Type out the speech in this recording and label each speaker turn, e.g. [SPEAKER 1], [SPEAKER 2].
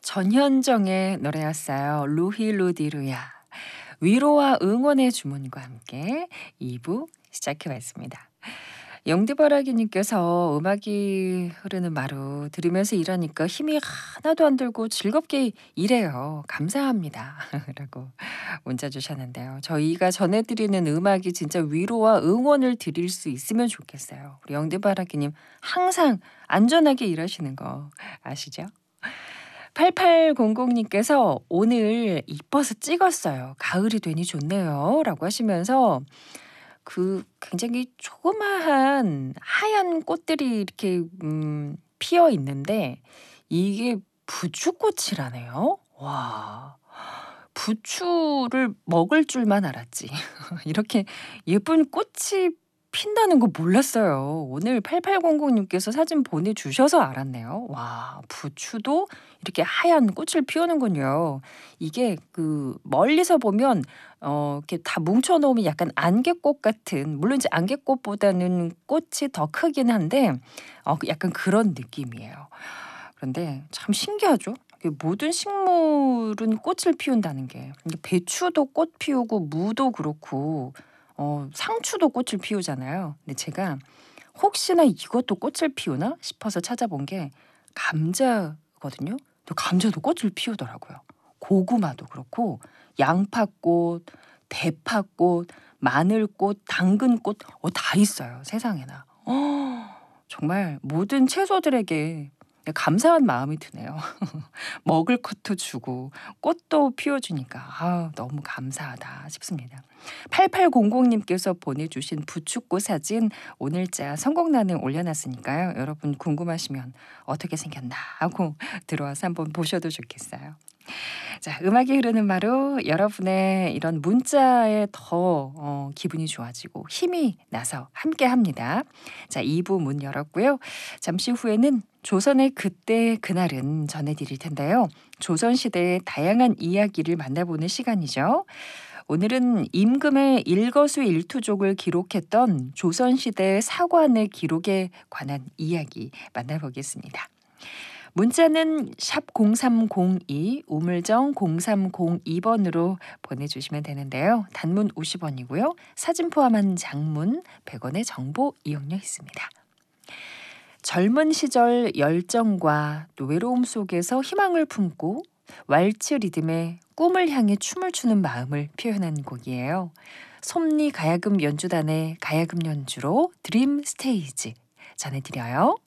[SPEAKER 1] 전현정의 노래였어요. 루히루디루야. 위로와 응원의 주문과 함께 2부 시작해봤습니다. 영드바라기님께서 음악이 흐르는 마루 들으면서 일하니까 힘이 하나도 안 들고 즐겁게 일해요. 감사합니다. 라고 문자 주셨는데요. 저희가 전해드리는 음악이 진짜 위로와 응원을 드릴 수 있으면 좋겠어요. 우리 영드바라기님 항상 안전하게 일하시는 거 아시죠? 8800님께서 오늘 이뻐서 찍었어요. 가을이 되니 좋네요. 라고 하시면서 굉장히 조그마한 하얀 꽃들이 이렇게 피어 있는데 이게 부추꽃이라네요. 와. 부추를 먹을 줄만 알았지. 이렇게 예쁜 꽃이 핀다는 거 몰랐어요. 오늘 8800님께서 사진 보내주셔서 알았네요. 와, 부추도 이렇게 하얀 꽃을 피우는군요. 이게 멀리서 보면 이렇게 다 뭉쳐 놓으면 약간 안개꽃 같은, 물론 이제 안개꽃보다는 꽃이 더 크긴 한데 약간 그런 느낌이에요. 그런데 참 신기하죠? 모든 식물은 꽃을 피운다는 게. 배추도 꽃 피우고 무도 그렇고 상추도 꽃을 피우잖아요. 근데 제가 혹시나 이것도 꽃을 피우나 싶어서 찾아본 게 감자거든요. 또 감자도 꽃을 피우더라고요. 고구마도 그렇고 양파꽃, 대파꽃, 마늘꽃, 당근꽃 다 있어요. 세상에나. 정말 모든 채소들에게 감사한 마음이 드네요. 먹을 것도 주고 꽃도 피워주니까 너무 감사하다 싶습니다. 8800님께서 보내주신 부축꽃 사진 오늘자 선곡란에 올려놨으니까요. 여러분 궁금하시면 어떻게 생겼나 하고 들어와서 한번 보셔도 좋겠어요. 자, 음악이 흐르는 마루 여러분의 이런 문자에 더 기분이 좋아지고 힘이 나서 함께합니다. 자, 2부 문 열었고요. 잠시 후에는 조선의 그때 그날은 전해드릴 텐데요. 조선시대의 다양한 이야기를 만나보는 시간이죠. 오늘은 임금의 일거수일투족을 기록했던 조선시대 사관의 기록에 관한 이야기 만나보겠습니다. 문자는 샵 0302 우물정 0302번으로 보내주시면 되는데요. 단문 50원이고요. 사진 포함한 장문 100원의 정보 이용료 있습니다. 젊은 시절 열정과 또 외로움 속에서 희망을 품고 왈츠 리듬에 꿈을 향해 춤을 추는 마음을 표현한 곡이에요. 솜니 가야금 연주단의 가야금 연주로 드림 스테이지 전해드려요.